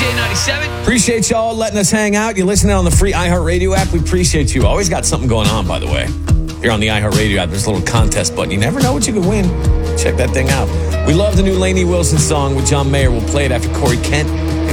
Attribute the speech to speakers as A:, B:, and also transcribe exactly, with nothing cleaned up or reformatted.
A: J ninety-seven.
B: Appreciate y'all letting us hang out. You're listening on the free iHeartRadio app. We appreciate you. Always got something going on, by the way. Here on the iHeartRadio app, there's a little contest button. You never know what you could win. Check that thing out. We love the new Lainey Wilson song with John Mayer. We'll play it after Corey Kent and